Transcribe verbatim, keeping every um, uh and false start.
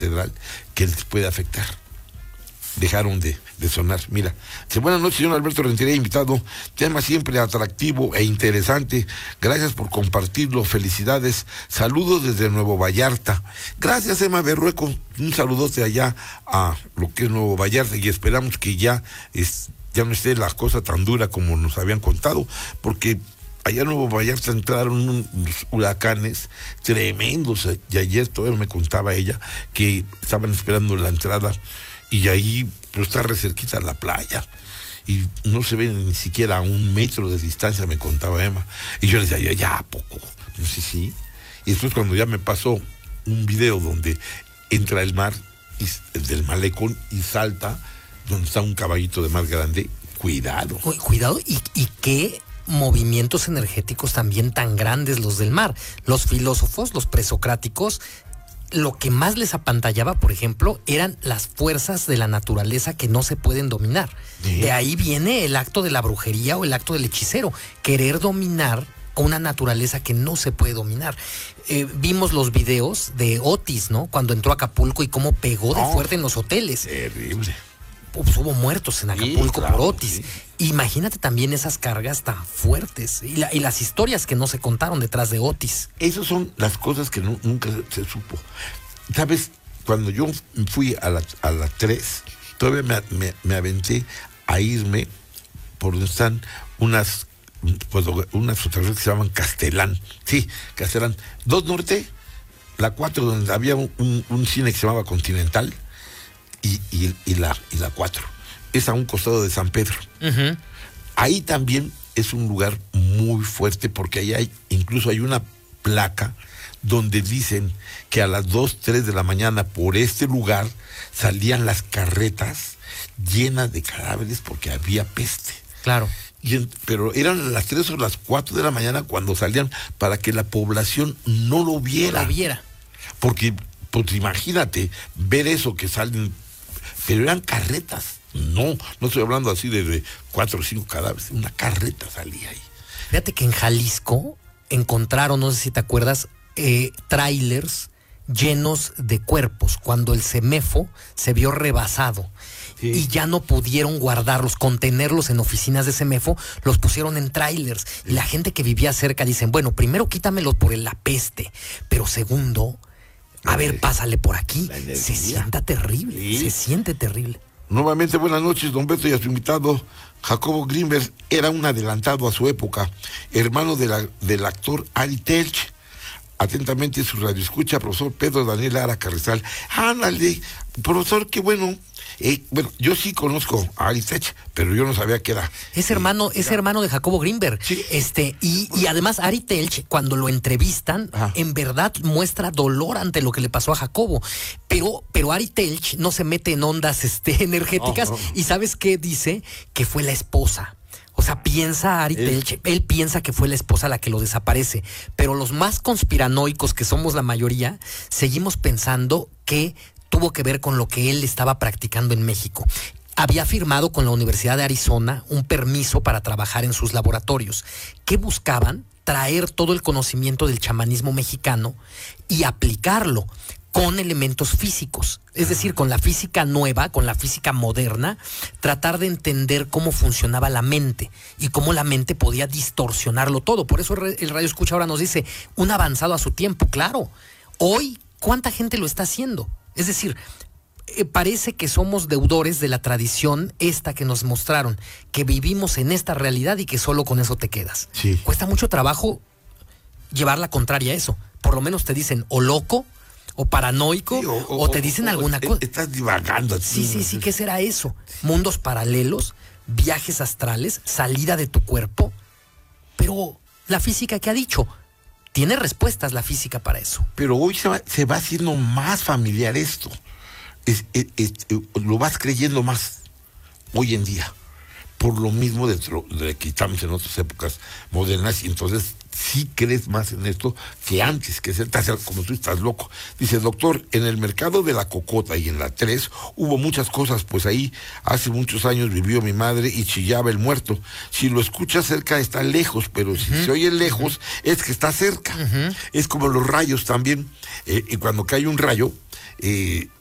que les puede afectar. Dejaron de, de sonar. Mira, dice, buenas noches, señor Alberto Rentería, invitado. Tema siempre atractivo e interesante. Gracias por compartirlo. Felicidades. Saludos desde Nuevo Vallarta. Gracias, Emma Berrueco. Un saludote allá a lo que es Nuevo Vallarta y esperamos que ya, es, ya no esté la cosa tan dura como nos habían contado, porque allá en Nuevo Vallarta entraron unos huracanes tremendos y ayer todavía me contaba ella que estaban esperando la entrada. Y ahí pues, está re cerquita la playa. Y no se ve ni siquiera a un metro de distancia, me contaba Emma. Y yo le decía, ya, ya, ¿a poco? No sé, sí. Y después cuando ya me pasó un video donde entra el mar, y, del malecón, y salta, donde está un caballito de mar grande, cuidado. Cuidado, y, y qué movimientos energéticos también tan grandes los del mar. Los filósofos, los presocráticos, lo que más les apantallaba, por ejemplo, eran las fuerzas de la naturaleza que no se pueden dominar. ¿Sí? De ahí viene el acto de la brujería o el acto del hechicero, querer dominar a una naturaleza que no se puede dominar. Eh, vimos los videos de Otis, ¿no? Cuando entró a Acapulco y cómo pegó de oh, fuerte en los hoteles. Terrible. Pues hubo muertos en Acapulco, sí, claro, por Otis. Sí. Imagínate también esas cargas tan fuertes y, la, y las historias que no se contaron detrás de Otis. Esas son las cosas que no, nunca se supo. ¿Sabes? Cuando yo fui a la, a la tres, todavía me, me, me aventé a irme por donde están unas, pues, unas fotografías que se llaman Castelán. Sí, Castelán. Dos Norte, la cuatro, donde había un, un, un cine que se llamaba Continental. Y, y, y la y la cuatro es a un costado de San Pedro. Uh-huh. Ahí también es un lugar muy fuerte porque ahí hay, incluso hay una placa donde dicen que a las dos, tres de la mañana por este lugar salían las carretas llenas de cadáveres porque había peste. Claro. Y en, pero eran las tres o las cuatro de la mañana cuando salían para que la población no lo viera. No lo viera. Porque, pues imagínate, ver eso que salen. Pero eran carretas. No, no estoy hablando así de, de cuatro o cinco cadáveres. Una carreta salía ahí. Fíjate que en Jalisco encontraron, no sé si te acuerdas, eh, trailers llenos de cuerpos cuando el CEMEFO se vio rebasado. Sí. Y ya no pudieron guardarlos, contenerlos en oficinas de CEMEFO, los pusieron en trailers. Sí. Y la gente que vivía cerca dicen, bueno, primero quítamelos por la peste, pero segundo, a ver, pásale por aquí. Se sienta terrible, sí. se siente terrible. Nuevamente, buenas noches, don Beto, y a su invitado. Jacobo Greenberg era un adelantado a su época, hermano de la, del actor Ari Telch. Atentamente su radioescucha, profesor Pedro Daniel Lara Carrizal. Ándale, profesor, qué bueno. Eh, bueno, yo sí conozco a Ari Telch, pero yo no sabía que era. Es hermano, eh, es era... hermano de Jacobo Greenberg. Sí. Este, y, y además Ari Telch, cuando lo entrevistan, Ajá. en verdad muestra dolor ante lo que le pasó a Jacobo. Pero, pero Ari Telch no se mete en ondas este, energéticas. Oh, oh. Y ¿sabes qué dice? Que fue la esposa. O sea, piensa Ari Telch, él piensa que fue la esposa la que lo desaparece. Pero los más conspiranoicos, que somos la mayoría, seguimos pensando que tuvo que ver con lo que él estaba practicando en México. Había firmado con la Universidad de Arizona un permiso para trabajar en sus laboratorios. ¿Qué buscaban? Traer todo el conocimiento del chamanismo mexicano y aplicarlo con elementos físicos. Es decir, con la física nueva, con la física moderna, tratar de entender cómo funcionaba la mente y cómo la mente podía distorsionarlo todo. Por eso el Radio Escucha ahora nos dice, un avanzado a su tiempo. Claro, hoy, ¿cuánta gente lo está haciendo? Es decir, eh, parece que somos deudores de la tradición esta que nos mostraron, que vivimos en esta realidad y que solo con eso te quedas. Sí. Cuesta mucho trabajo llevar la contraria a eso. Por lo menos te dicen o loco, o paranoico, sí, o, o, o te dicen o, alguna cosa. Estás divagando. Sí, sí, sí, ¿qué será eso? Mundos paralelos, viajes astrales, salida de tu cuerpo. Pero la física, ¿qué ha dicho? Tiene respuestas la física para eso. Pero hoy se va, se va haciendo más familiar esto. Es, es, es, lo vas creyendo más hoy en día. Por lo mismo dentro de que estamos en otras épocas modernas, y entonces sí crees más en esto que antes, que se te hace como tú estás loco. Dice, doctor, en el mercado de la Cocota y en la tres hubo muchas cosas, pues ahí hace muchos años vivió mi madre y chillaba el muerto. Si lo escuchas cerca está lejos, pero si uh-huh. se oye lejos uh-huh. es que está cerca. Uh-huh. Es como los rayos también, eh, y cuando cae un rayo, eh,